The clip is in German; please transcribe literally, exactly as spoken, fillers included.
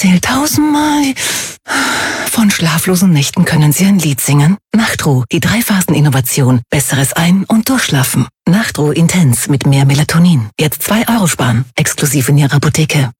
erzählt tausendmal. Von schlaflosen Nächten können Sie ein Lied singen. Nachtruh, die Drei-Phasen-Innovation. Besseres Ein- und Durchschlafen. Nachtruh Intens mit mehr Melatonin. Jetzt zwei Euro sparen. Exklusiv in Ihrer Apotheke.